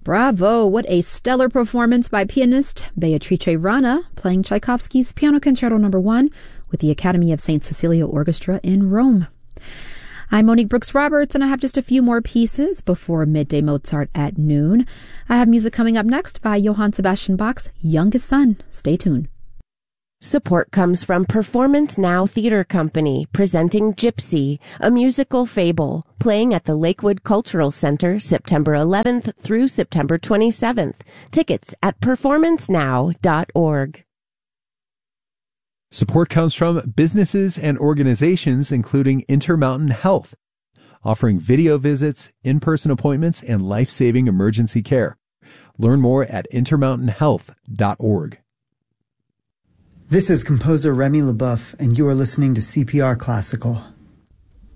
Bravo! What a stellar performance by pianist Beatrice Rana, playing Tchaikovsky's Piano Concerto No. 1 with the Academy of St. Cecilia Orchestra in Rome. I'm Monique Brooks-Roberts, and I have just a few more pieces before Midday Mozart at noon. I have music coming up next by Johann Sebastian Bach's youngest son. Stay tuned. Support comes from Performance Now Theater Company, presenting Gypsy, a musical fable, playing at the Lakewood Cultural Center September 11th through September 27th. Tickets at performancenow.org. Support comes from businesses and organizations including Intermountain Health, offering video visits, in-person appointments, and life-saving emergency care. Learn more at intermountainhealth.org. This is composer Remy LeBoeuf, and you are listening to CPR Classical.